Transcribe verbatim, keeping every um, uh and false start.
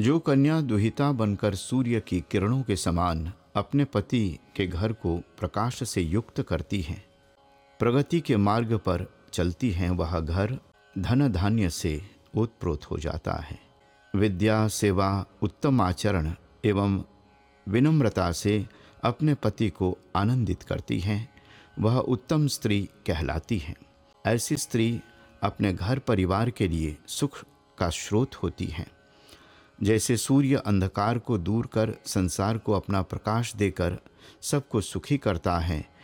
जो कन्या दुहिता बनकर सूर्य की किरणों के समान अपने पति के घर को प्रकाश से युक्त करती हैं, प्रगति के मार्ग पर चलती हैं, वह घर धन धान्य से ओतप्रोत हो जाता है। विद्या, सेवा, उत्तम आचरण एवं विनम्रता से अपने पति को आनंदित करती हैं, वह उत्तम स्त्री कहलाती हैं। ऐसी स्त्री अपने घर परिवार के लिए सुख का स्रोत होती हैं। जैसे सूर्य अंधकार को दूर कर संसार को अपना प्रकाश देकर सबको सुखी करता है,